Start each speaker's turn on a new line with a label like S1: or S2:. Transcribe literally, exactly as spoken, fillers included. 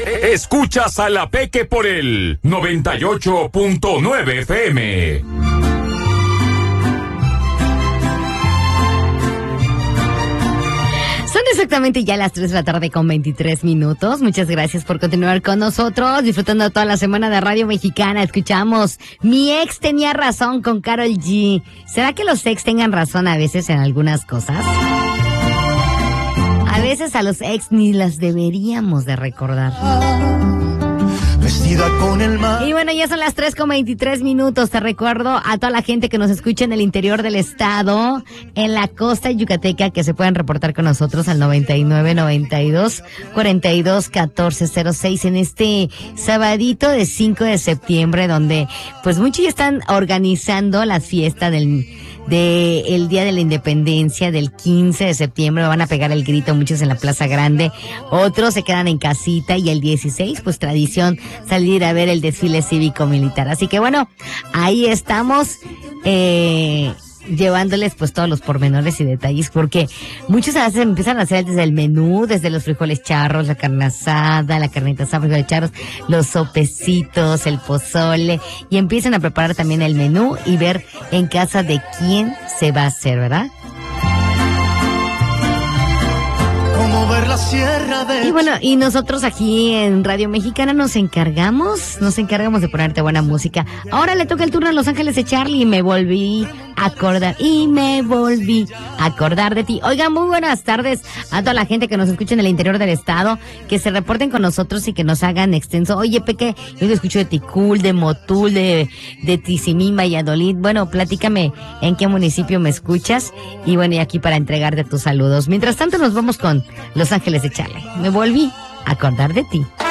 S1: Escuchas a La Peque por el noventa y ocho punto nueve F M.
S2: Son exactamente ya las tres de la tarde con veintitrés minutos. Muchas gracias por continuar con nosotros, disfrutando toda la semana de Radio Mexicana. Escuchamos Mi ex tenía razón con Karol G. ¿Será que los ex tengan razón a veces en algunas cosas? A veces a los ex ni las deberíamos de recordar.
S3: Vestida con el mar.
S2: Y bueno, ya son las tres con veintitrés minutos. Te recuerdo a toda la gente que nos escucha en el interior del estado, en la costa yucateca, que se pueden reportar con nosotros al noventa y nueve, noventa y dos, cuarenta y dos, catorce cero seis en este sabadito de cinco de septiembre, donde pues muchos ya están organizando la fiesta del de el Día de la Independencia del quince de septiembre. Van a pegar el grito muchos en la Plaza Grande, otros se quedan en casita, y el dieciséis, pues tradición salir a ver el desfile cívico-militar. Así que bueno, ahí estamos eh, llevándoles pues todos los pormenores y detalles, porque muchos a veces empiezan a hacer desde el menú, desde los frijoles charros, la carne asada, la carnita asada, frijoles charros, los sopecitos, el pozole, y empiezan a preparar también el menú y ver en casa de quién se va a hacer, ¿verdad?
S3: Ver la sierra de...
S2: Y bueno, y nosotros aquí en Radio Mexicana nos encargamos, nos encargamos de ponerte buena música. Ahora le toca el turno a Los Ángeles de Charlie, y me volví a acordar, y me volví a acordar de ti. Oigan, muy buenas tardes a toda la gente que nos escucha en el interior del estado, que se reporten con nosotros y que nos hagan extenso. Oye, Peque, yo te escucho de Ticul, de Motul, de, de Tizimín, Valladolid. Bueno, platícame en qué municipio me escuchas, y bueno, y aquí para entregarte tus saludos. Mientras tanto, nos vamos con Los Ángeles de Charlie. Me volví a acordar de ti.